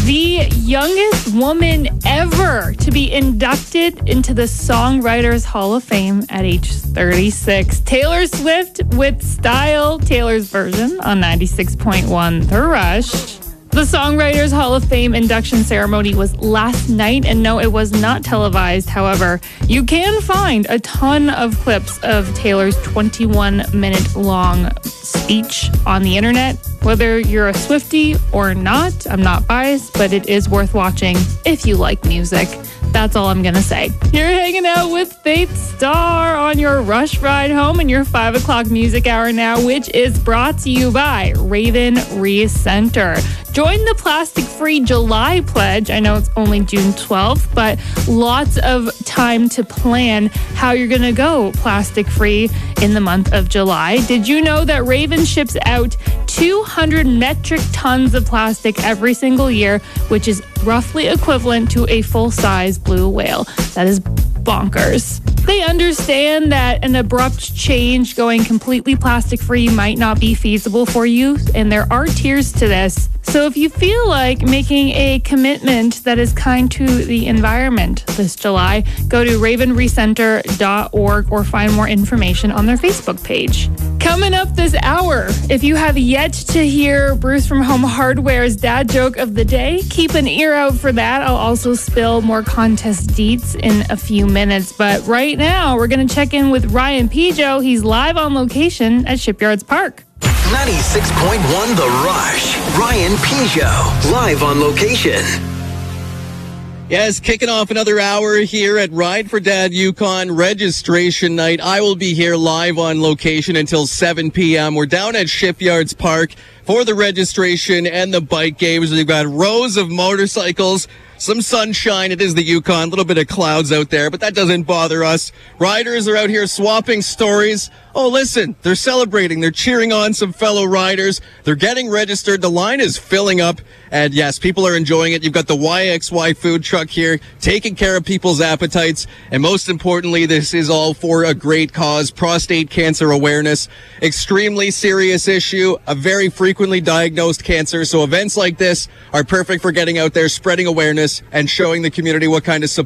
The youngest woman ever to be inducted into the Songwriters Hall of Fame at age 36. Taylor Swift with Style, Taylor's version on 96.1 The Rush. The Songwriters Hall of Fame induction ceremony was last night, and no, it was not televised. However, you can find a ton of clips of Taylor's 21-minute long speech on the internet. Whether you're a Swiftie or not, I'm not biased, but it is worth watching if you like music. That's all I'm going to say. You're hanging out with Faith Starr on your Rush Ride Home in your 5 o'clock music hour now, which is brought to you by Raven Recenter. Join the plastic-free July pledge. I know it's only June 12th, but lots of time to plan how you're going to go plastic-free in the month of July. Did you know that Raven ships out 200 metric tons of plastic every single year, which is roughly equivalent to a full-size blue whale? That is bonkers. They understand that an abrupt change going completely plastic-free might not be feasible for you, and there are tiers to this. So if you feel like making a commitment that is kind to the environment this July, go to ravenrecenter.org or find more information on their Facebook page. Coming up this hour, if you have yet to hear Bruce from Home Hardware's dad joke of the day, keep an ear out for that. I'll also spill more contest deets in a few minutes. But right now, we're going to check in with Ryan Pijo. He's live on location at Shipyards Park. 96.1 The Rush. Ryan Pijo, live on location. Yes, kicking off another hour here at Ride for Dad Yukon registration night. I will be here live on location until 7 p.m. We're down at Shipyards Park for the registration and the bike games. We've got rows of motorcycles, some sunshine. It is the Yukon, a little bit of clouds out there, but that doesn't bother us. Riders are out here swapping stories. Oh, listen, they're celebrating. They're cheering on some fellow riders. They're getting registered. The line is filling up. And yes, people are enjoying it. You've got the YXY food truck here, taking care of people's appetites. And most importantly, this is all for a great cause, prostate cancer awareness. Extremely serious issue, a very frequently diagnosed cancer. So events like this are perfect for getting out there, spreading awareness, and showing the community what kind of support